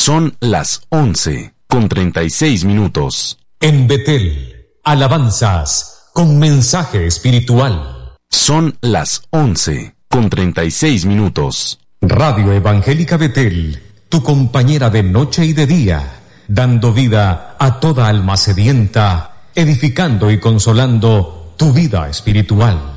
Son las 11:36. En Betel, alabanzas con mensaje espiritual. Son las 11:36. Radio Evangélica Betel, tu compañera de noche y de día, dando vida a toda alma sedienta, edificando y consolando tu vida espiritual.